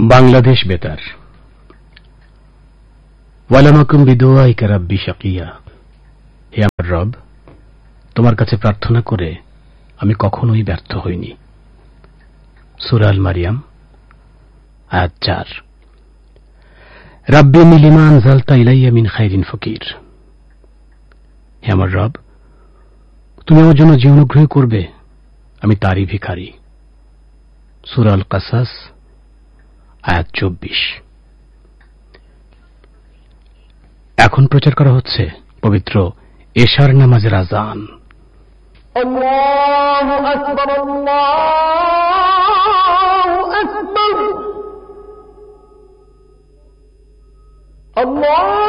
বাংলাদেশ বেতার। ওয়ালামাকুম বিদুআইকা রাব্বি শাকিয়া। হে আমার রব, তোমার কাছে প্রার্থনা করে আমি কখনোই ব্যর্থ হইনি। সূরা আল মারিয়াম আয়াত 4। রাব্বি লিমা আনজালতা ইলাইয়া মিন খাইরিন ফকির। হে আমার রব, তুমি আমার জন্য যে অনুগ্রহ করবে আমি তারই ভিখারি। সূরা আল কাসাস আয়াত 24। এখন প্রচার করা হচ্ছে পবিত্র এশার নামাজের আযান। আল্লাহু আকবার, আল্লাহু আকবার, আল্লাহ।